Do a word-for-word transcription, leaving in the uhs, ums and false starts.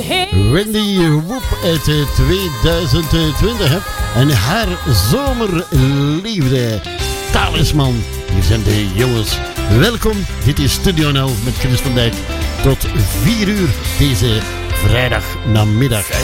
Wendy Woep uit tweeduizend twintig en haar zomerliefde Talisman. Hier zijn de jongens. Welkom, dit is Studio nul met Chris van Dijk. Tot vier uur deze vrijdagnamiddag.